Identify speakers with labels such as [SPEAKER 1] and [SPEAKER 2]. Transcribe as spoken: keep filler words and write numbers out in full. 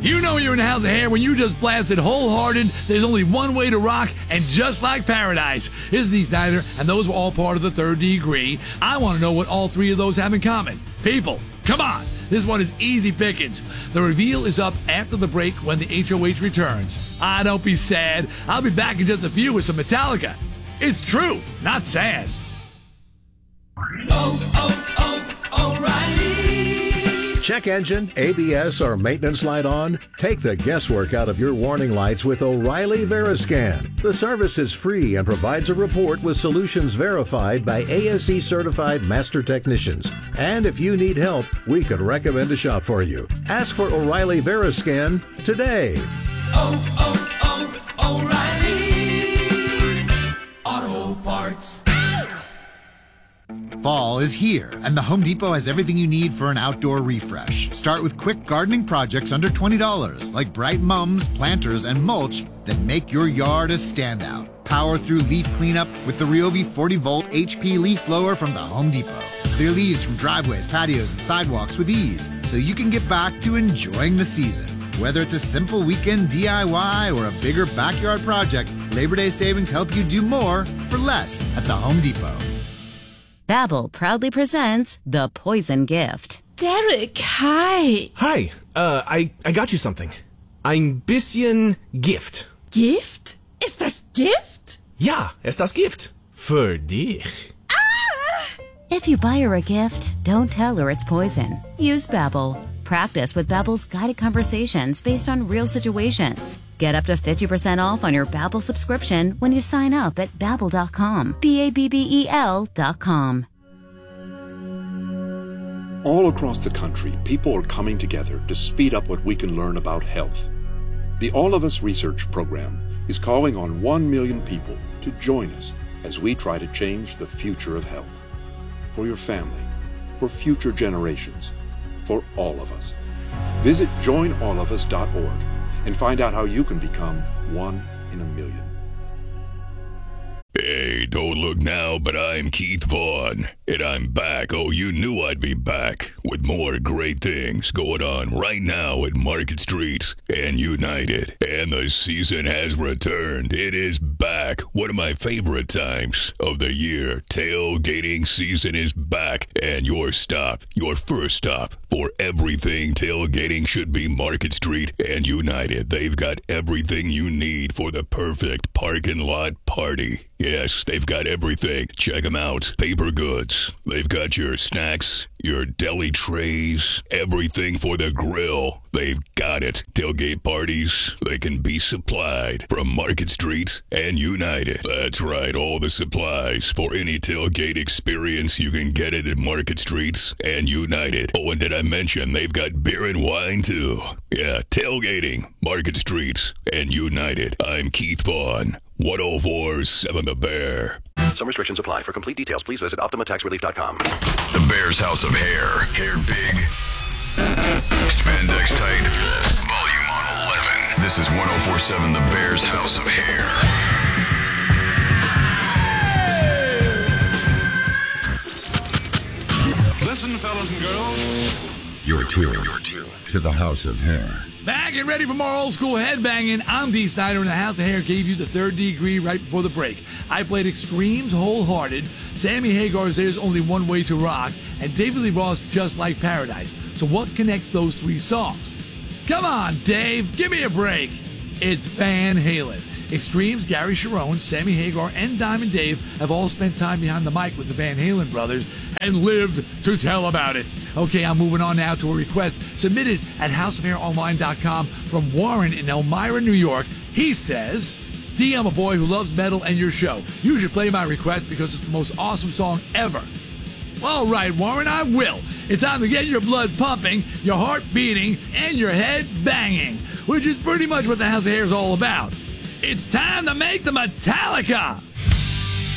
[SPEAKER 1] You know you're in a house of hair when you just blasted Wholehearted, There's Only One Way to Rock, and Just Like Paradise. This is Dee Snider, and those were all part of the third degree. I want to know what all three of those have in common. People, come on. This one is easy pickings. The reveal is up after the break when the H O H returns. Ah, don't be sad. I'll be back in just a few with some Metallica. It's true, not sad.
[SPEAKER 2] Oh, oh, oh, O'Reilly.
[SPEAKER 3] Check engine, A B S, or maintenance light on? Take the guesswork out of your warning lights with O'Reilly Veriscan. The service is free and provides a report with solutions verified by A S E certified master technicians. And if you need help, we could recommend a shop for you. Ask for O'Reilly Veriscan today.
[SPEAKER 2] Oh, oh, oh, O'Reilly Auto Parts.
[SPEAKER 4] Fall is here, and the Home Depot has everything you need for an outdoor refresh. Start with quick gardening projects under twenty dollars, like bright mums, planters, and mulch that make your yard a standout. Power through leaf cleanup with the Ryobi forty volt H P leaf blower from the Home Depot. Clear leaves from driveways, patios, and sidewalks with ease, so you can get back to enjoying the season. Whether it's a simple weekend D I Y or a bigger backyard project, Labor Day savings help you do more for less at the Home Depot.
[SPEAKER 5] Babbel proudly presents The Poison Gift.
[SPEAKER 6] Derek, hi.
[SPEAKER 7] Hi, uh, I, I got you something. Ein bisschen Gift.
[SPEAKER 6] Gift? Ist das Gift?
[SPEAKER 7] Ja, ist das Gift. Für dich.
[SPEAKER 6] Ah!
[SPEAKER 5] If you buy her a gift, don't tell her it's poison. Use Babbel. Practice with Babbel's guided conversations based on real situations. Get up to fifty percent off on your Babbel subscription when you sign up at Babbel dot com. B A B B E L dot com.
[SPEAKER 8] All across the country, people are coming together to speed up what we can learn about health. The All of Us Research Program is calling on one million people to join us as we try to change the future of health. For your family, for future generations, for all of us. Visit join all of us dot org and find out how you can become one in a million.
[SPEAKER 9] Hey, don't look now, but I'm Keith Vaughn, and I'm back. Oh, you knew I'd be back with more great things going on right now at Market Street and United. And the season has returned. It is back. One of my favorite times of the year. Tailgating season is back, and your stop, your first stop for everything tailgating should be Market Street and United. They've got everything you need for the perfect parking lot party. Yes, they've got everything. Check them out. Paper goods. They've got your snacks, your deli trays, everything for the grill. They've got it. Tailgate parties, they can be supplied from Market Street and United. That's right, all the supplies for any tailgate experience, you can get it at Market Street and United. Oh, and did I mention they've got beer and wine too? Yeah, tailgating, Market Street and United. I'm Keith Vaughn. one oh four point seven The Bear.
[SPEAKER 10] Some restrictions apply. For complete details, please visit Optima Tax Relief dot com.
[SPEAKER 9] The Bear's House of Hair. Hair big. Spandex tight. Volume on eleven. This is one oh four point seven The Bear's House of Hair.
[SPEAKER 11] Listen, fellas and girls.
[SPEAKER 12] You're tuned, You're tuned to the House of Hair.
[SPEAKER 1] Back and ready for more old school headbanging. I'm Dee Snider, and the House of Hair gave you the third degree right before the break. I played Extreme's Wholehearted, Sammy Hagar's There's Only One Way to Rock, and David Lee Roth's Just Like Paradise. So what connects those three songs? Come on, Dave, give me a break. It's Van Halen. Extremes, Gary Cherone, Sammy Hagar, and Diamond Dave have all spent time behind the mic with the Van Halen brothers and lived to tell about it. Okay, I'm moving on now to a request submitted at house of hair online dot com from Warren in Elmira, New York. He says, D, I'm a boy who loves metal and your show. You should play my request because it's the most awesome song ever. All right, Warren, I will. It's time to get your blood pumping, your heart beating, and your head banging, which is pretty much what the House of Hair is all about. It's time to make the Metallica!